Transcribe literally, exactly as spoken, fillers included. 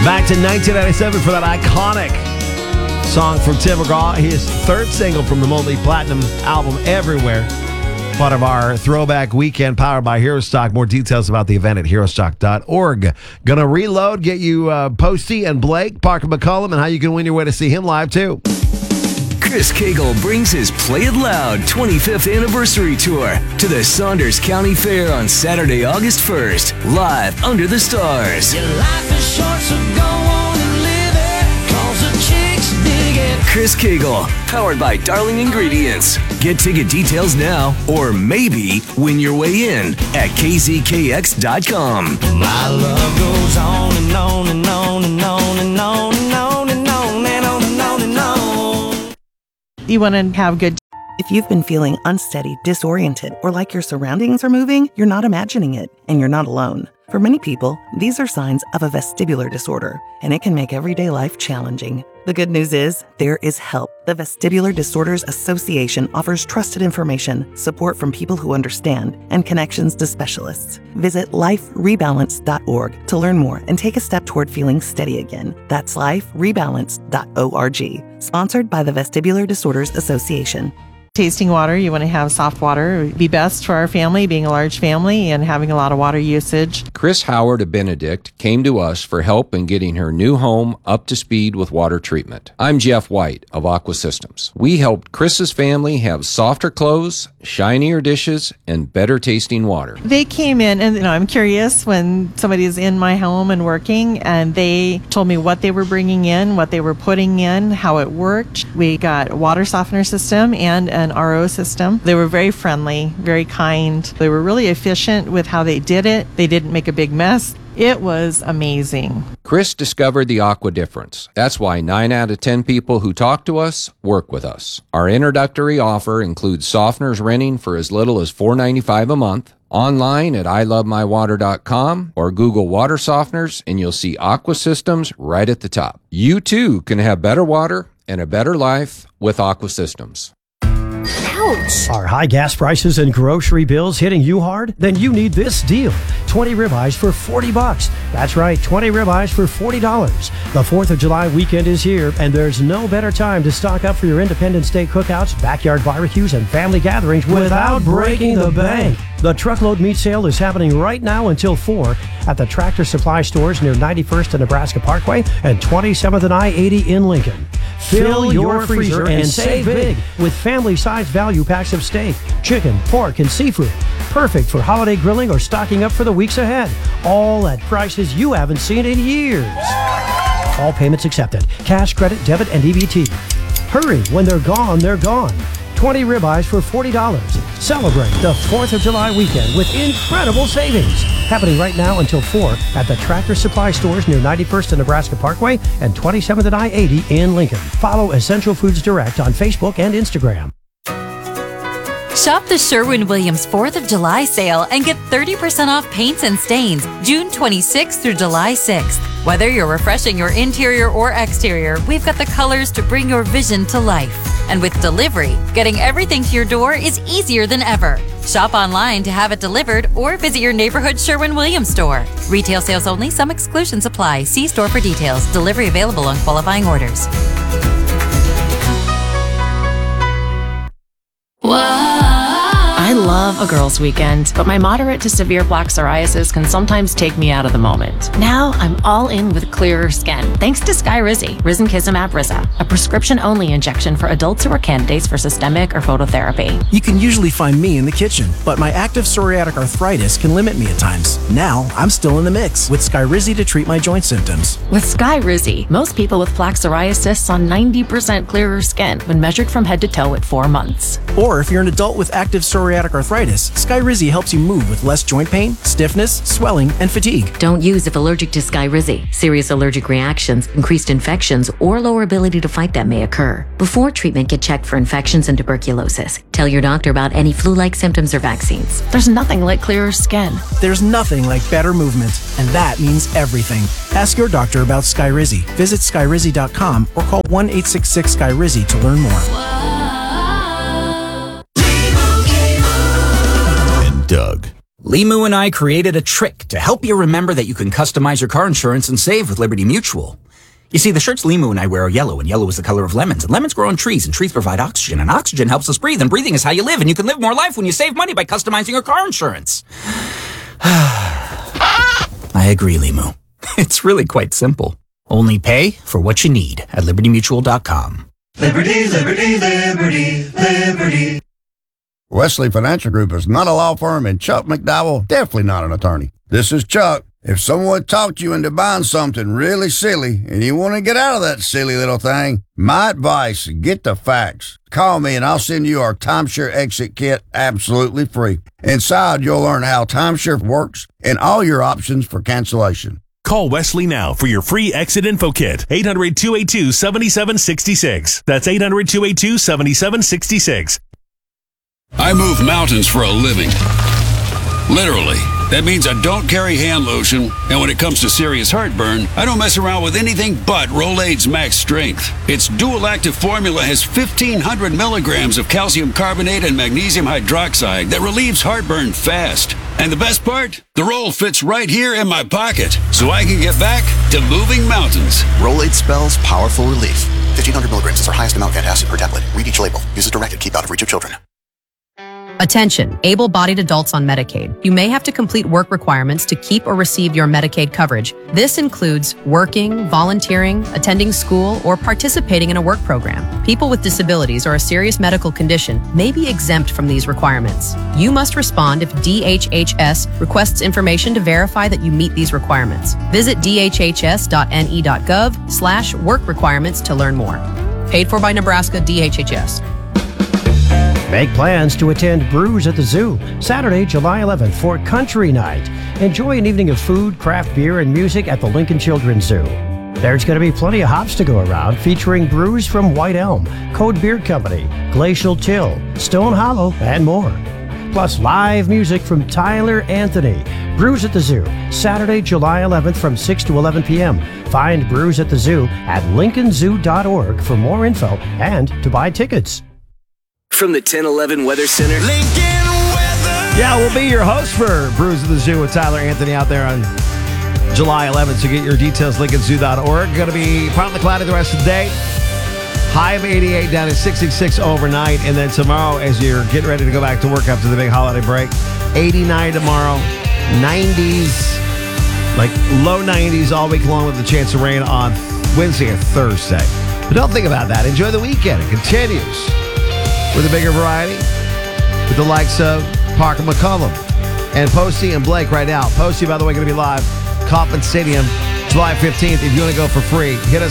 Back to nineteen ninety-seven for that iconic song from Tim McGraw, his third single from the multi-platinum album Everywhere. Part of our throwback weekend powered by Hero Stock. More details about the event at hero stock dot org. Gonna reload, get you uh, Posty and Blake, Parker McCollum, and how you can win your way to see him live too. Chris Cagle brings his Play It Loud twenty-fifth anniversary tour to the Saunders County Fair on Saturday, August first, live under the stars. Your life is short, so go on and live it, 'cause the chicks dig it. Chris Cagle, powered by Darling Ingredients. Get ticket details now, or maybe win your way in at k z k x dot com. My love goes on and on and on and on and on and on and on and on and on and on. You want to have good. If you've been feeling unsteady, disoriented, or like your surroundings are moving, you're not imagining it, and you're not alone. For many people, these are signs of a vestibular disorder, and it can make everyday life challenging. The good news is, there is help. The Vestibular Disorders Association offers trusted information, support from people who understand, and connections to specialists. Visit life rebalance dot org to learn more and take a step toward feeling steady again. That's life rebalance dot org. Sponsored by the Vestibular Disorders Association. Tasting water, you want to have soft water. It would be best for our family, being a large family and having a lot of water usage. Chris Howard of Benedict came to us for help in getting her new home up to speed with water treatment. I'm Jeff White of Aqua Systems. We helped Chris's family have softer clothes, shinier dishes, and better tasting water. They came in, and you know, I'm curious when somebody's in my home and working, and they told me what they were bringing in, what they were putting in, how it worked. We got a water softener system and an R O system. They were very friendly, very kind. They were really efficient with how they did it. They didn't make a big mess. It was amazing. Chris discovered the Aqua difference. That's why nine out of ten people who talk to us work with us. Our introductory offer includes softeners renting for as little as four dollars and ninety-five cents a month. Online at i love my water dot com or Google water softeners and you'll see Aqua Systems right at the top. You too can have better water and a better life with Aqua Systems. Ouch. Are high gas prices and grocery bills hitting you hard? Then you need this deal. twenty ribeyes for forty bucks. That's right, twenty ribeyes for forty dollars. The fourth of July weekend is here, and there's no better time to stock up for your Independence Day cookouts, backyard barbecues, and family gatherings without breaking the bank. The truckload meat sale is happening right now until four at the Tractor Supply stores near ninety-first and Nebraska Parkway and twenty-seventh and I eighty in Lincoln. Fill your freezer and save big with family-sized value packs of steak, chicken, pork, and seafood. Perfect for holiday grilling or stocking up for the weeks ahead. All at prices you haven't seen in years. All payments accepted. Cash, credit, debit, and E B T. Hurry, when they're gone, they're gone. twenty ribeyes for forty dollars. Celebrate the fourth of July weekend with incredible savings. Happening right now until four at the Tractor Supply stores near ninety-first and Nebraska Parkway and twenty-seventh and I eighty in Lincoln. Follow Essential Foods Direct on Facebook and Instagram. Shop the Sherwin-Williams fourth of July sale and get thirty percent off paints and stains June twenty-sixth through July sixth. Whether you're refreshing your interior or exterior, we've got the colors to bring your vision to life. And with delivery, getting everything to your door is easier than ever. Shop online to have it delivered or visit your neighborhood Sherwin-Williams store. Retail sales only, some exclusions apply. See store for details. Delivery available on qualifying orders. I love a girls' weekend, but my moderate to severe plaque psoriasis can sometimes take me out of the moment. Now I'm all in with clearer skin, thanks to Skyrizi, Risankizumab Riza, a prescription-only injection for adults who are candidates for systemic or phototherapy. You can usually find me in the kitchen, but my active psoriatic arthritis can limit me at times. Now I'm still in the mix with Skyrizi to treat my joint symptoms. With Skyrizi, most people with plaque psoriasis saw ninety percent clearer skin when measured from head to toe at four months. Or if you're an adult with active psoriatic arthritis, Skyrizi helps you move with less joint pain, stiffness, swelling, and fatigue. Don't use if allergic to Skyrizi. Serious allergic reactions, increased infections, or lower ability to fight them may occur. Before treatment, get checked for infections and tuberculosis. Tell your doctor about any flu-like symptoms or vaccines. There's nothing like clearer skin. There's nothing like better movement, and that means everything. Ask your doctor about Skyrizi. Visit Skyrizi dot com or call one eight six six Skyrizi to learn more. Doug. Limu and I created a trick to help you remember that you can customize your car insurance and save with Liberty Mutual. You see, the shirts Limu and I wear are yellow, and yellow is the color of lemons, and lemons grow on trees, and trees provide oxygen, and oxygen helps us breathe, and breathing is how you live, and you can live more life when you save money by customizing your car insurance. I agree, Limu. It's really quite simple. Only pay for what you need at liberty mutual dot com. Liberty, liberty, liberty, liberty. Wesley Financial Group is not a law firm, and Chuck McDowell definitely not an attorney. This is Chuck. If someone talked you into buying something really silly and you want to get out of that silly little thing, my advice, get the facts. Call me and I'll send you our timeshare exit kit absolutely free. Inside, you'll learn how timeshare works and all your options for cancellation. Call Wesley now for your free exit info kit. eight hundred, two eight two, seven seven six six. That's eight hundred, two eight two, seven seven six six. I move mountains for a living. Literally. That means I don't carry hand lotion, and when it comes to serious heartburn, I don't mess around with anything but Rolaids Max Strength. Its dual-active formula has fifteen hundred milligrams of calcium carbonate and magnesium hydroxide that relieves heartburn fast. And the best part? The roll fits right here in my pocket, so I can get back to moving mountains. Rolaids spells powerful relief. fifteen hundred milligrams is our highest amount of antacid per tablet. Read each label. Use as directed. Keep out of reach of children. Attention, able-bodied adults on Medicaid. You may have to complete work requirements to keep or receive your Medicaid coverage. This includes working, volunteering, attending school, or participating in a work program. People with disabilities or a serious medical condition may be exempt from these requirements. You must respond if D H H S requests information to verify that you meet these requirements. Visit d h h s dot n e dot gov slash work requirements to learn more. Paid for by Nebraska D H H S. Make plans to attend Brews at the Zoo, Saturday, July eleventh for Country Night. Enjoy an evening of food, craft beer, and music at the Lincoln Children's Zoo. There's going to be plenty of hops to go around, featuring brews from White Elm, Code Beer Company, Glacial Till, Stone Hollow, and more. Plus live music from Tyler Anthony. Brews at the Zoo, Saturday, July eleventh from six to eleven p.m. Find Brews at the Zoo at lincoln zoo dot org for more info and to buy tickets. From the ten eleven Weather Center. Yeah, we'll be your host for Brews at the Zoo with Tyler Anthony out there on July eleventh. So get your details, lincoln zoo dot org. Going to be partly cloudy the rest of the day. High of eighty-eight, down to sixty-six overnight. And then tomorrow, as you're getting ready to go back to work after the big holiday break, eighty-nine tomorrow, nineties, like low nineties all week long with a chance of rain on Wednesday and Thursday. But don't think about that. Enjoy the weekend. It continues with a bigger variety with the likes of Parker McCollum and Posty and Blake right now. Posty, by the way, going to be live, Kauffman Stadium, July fifteenth. If you want to go for free, hit us.